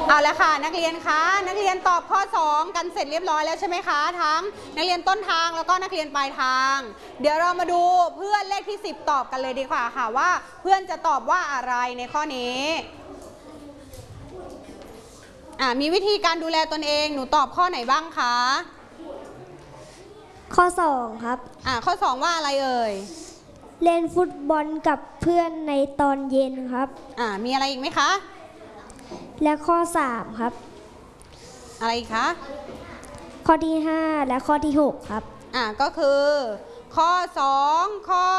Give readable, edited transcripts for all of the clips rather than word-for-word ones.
เอาละค่ะนักเรียนคะนักเรียนตอบข้อ2กันเสร็จเรียบร้อยแล้วใช่ไหมคะทั้งนักเรียนต้นทางแล้วก็นักเรียนปลายทางเดี๋ยวเรามาดูเพื่อนเลขที่10ตอบกันเลยดีกว่าค่ะว่าเพื่อนจะตอบว่าอะไรในข้อนี้มีวิธีการดูแลตนเองหนูตอบข้อไหนบ้างคะข้อ2ครับข้อ2ว่าอะไรเอ่ยเล่นฟุตบอลกับเพื่อนในตอนเย็นครับมีอะไรอีกไหมคะและข้อ3ครับอะไรอีกคะข้อที่5และข้อที่6ครับก็คือข้อ2ข้อ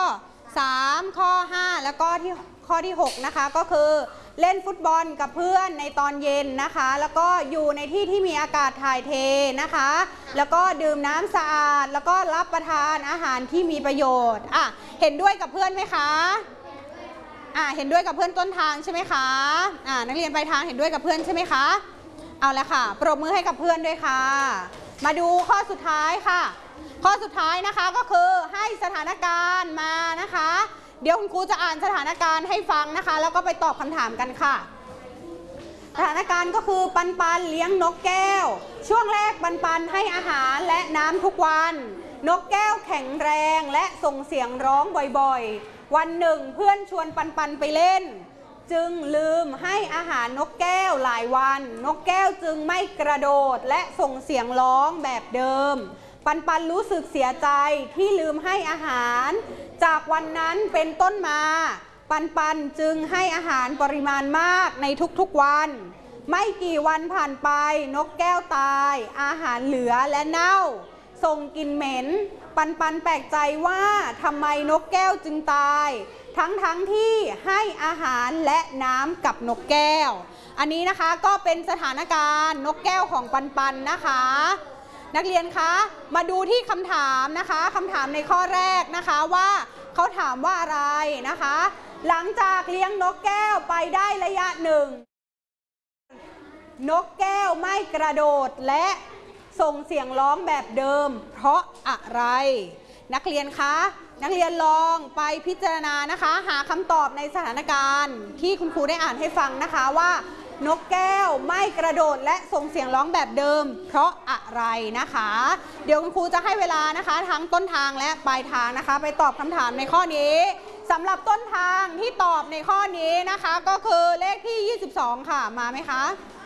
3ข้อ5แล้วก็ข้อที่6นะคะก็คือเล่นฟุตบอลกับเพื่อนในตอนเย็นนะคะแล้วก็อยู่ในที่ที่มีอากาศถ่ายเทนะคะแล้วก็ดื่มน้ำสะอาดแล้วก็รับประทานอาหารที่มีประโยชน์เห็นด้วยกับเพื่อนไหมคะเห็นด้วยกับเพื่อนต้นทางใช่ไหมคะนักเรียนปลายทางเห็นด้วยกับเพื่อนใช่ไหมคะเอาละค่ะปรบมือให้กับเพื่อนด้วยค่ะมาดูข้อสุดท้ายค่ะข้อสุดท้ายนะคะก็คือให้สถานการณ์มานะคะเดี๋ยวคุณครูจะอ่านสถานการณ์ให้ฟังนะคะแล้วก็ไปตอบคำถามกันค่ะสถานการณ์ก็คือปันปันเลี้ยงนกแก้วช่วงแรกปันปันให้อาหารและน้ำทุกวันนกแก้วแข็งแรงและส่งเสียงร้องบ่อยๆวันหนึ่งเพื่อนชวนปันปันไปเล่นจึงลืมให้อาหารนกแก้วหลายวันนกแก้วจึงไม่กระโดดและส่งเสียงร้องแบบเดิมปันปันรู้สึกเสียใจที่ลืมให้อาหารจากวันนั้นเป็นต้นมาปันปันจึงให้อาหารปริมาณมากในทุกๆวันไม่กี่วันผ่านไปนกแก้วตายอาหารเหลือและเน่าส่งกลิ่นเหม็นปันปันแปลกใจว่าทำไมนกแก้วจึงตายทั้งที่ให้อาหารและน้ำกับนกแก้วอันนี้นะคะก็เป็นสถานการณ์นกแก้วของปันปันนะคะนักเรียนคะมาดูที่คำถามนะคะคำถามในข้อแรกนะคะว่าเขาถามว่าอะไรนะคะหลังจากเลี้ยงนกแก้วไปได้ระยะหนึ่งนกแก้วไม่กระโดดและส่งเสียงร้องแบบเดิมเพราะอะไรนักเรียนคะนักเรียนลองไปพิจารณานะคะหาคำตอบในสถานการณ์ที่คุณครูได้อ่านให้ฟังนะคะว่านกแก้วไม่กระโดดและส่งเสียงร้องแบบเดิมเพราะอะไรนะคะเดี๋ยวคุณครูจะให้เวลานะคะทั้งต้นทางและปลายทางนะคะไปตอบคำถามในข้อนี้สำหรับต้นทางที่ตอบในข้อนี้นะคะก็คือเลขที่22ค่ะมาไหมคะ